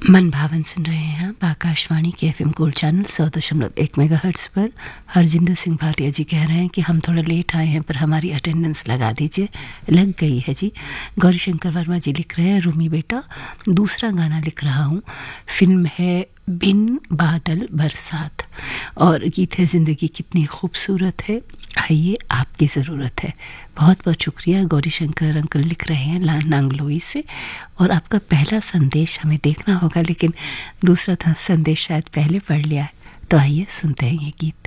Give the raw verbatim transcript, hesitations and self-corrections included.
मन भावन सुन रहे हैं आप आकाशवाणी के एफ एम गोल्ड चैनल सौ दशमलव एक मेगा हर्ट्स पर। हरजिंदर सिंह भाटिया जी कह रहे हैं कि हम थोड़ा लेट आए हैं, पर हमारी अटेंडेंस लगा दीजिए। लग गई है जी। गौरी शंकर वर्मा जी लिख रहे हैं, रूमी बेटा दूसरा गाना लिख रहा हूँ, फिल्म है बिन बादल बरसात और गीत है ज़िंदगी कितनी खूबसूरत है, आइए आपकी ज़रूरत है। बहुत बहुत शुक्रिया। गौरी शंकर अंकल लिख रहे हैं ला नांगलोई से, और आपका पहला संदेश हमें देखना होगा, लेकिन दूसरा था संदेश शायद पहले पढ़ लिया है। तो आइए सुनते हैं ये गीत।